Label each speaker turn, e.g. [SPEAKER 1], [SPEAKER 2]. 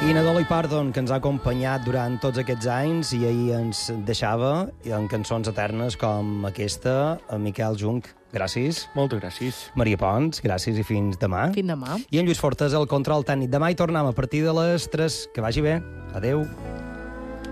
[SPEAKER 1] I na Dolly Parton, que ens ha acompanyat durant tots aquests anys i ahir ens deixava en cançons eternes com aquesta, a Miquel Junc. Gràcies.
[SPEAKER 2] Moltes gràcies.
[SPEAKER 1] Maria Pons, gràcies i fins demà.
[SPEAKER 3] Fins demà.
[SPEAKER 1] I en Lluís Fortes, el control tècnic. Demà hi tornem a partir de les 3. Que vagi bé. Adéu.